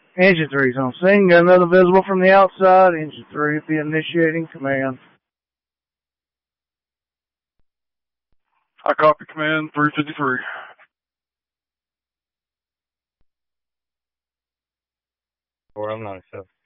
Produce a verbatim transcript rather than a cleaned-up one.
Engine three's on scene. Got another visible from the outside. Engine three will be initiating command. I copy command three fifty-three. Four, I'm ninety-seven.